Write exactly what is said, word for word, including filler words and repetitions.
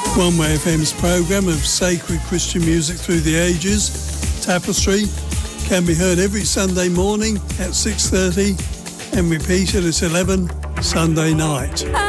One Way F M's programme of sacred Christian music through the ages, Tapestry, can be heard every Sunday morning at six thirty and repeated at eleven Sunday night.